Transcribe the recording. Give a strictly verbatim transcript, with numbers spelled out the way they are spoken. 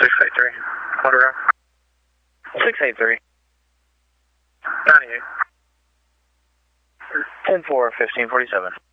six eight three. What around? six eight three. ninety-eight. ten four, fifteen forty-seven.